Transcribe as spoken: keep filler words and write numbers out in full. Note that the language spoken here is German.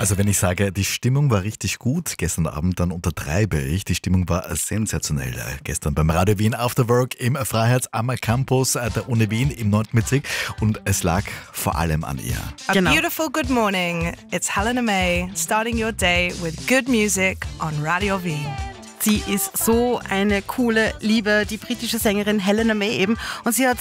Also wenn ich sage, die Stimmung war richtig gut gestern Abend, dann untertreibe ich. Die Stimmung war sensationell äh, gestern beim Radio Wien After Work im Freiheits am Campus äh, der Uni Wien im neunten Bezirk und es lag vor allem an ihr. A Genau. beautiful good morning. It's Helena May starting your day with good music on Radio Wien. Sie ist so eine coole, liebe, die britische Sängerin Helena May eben. Und sie hat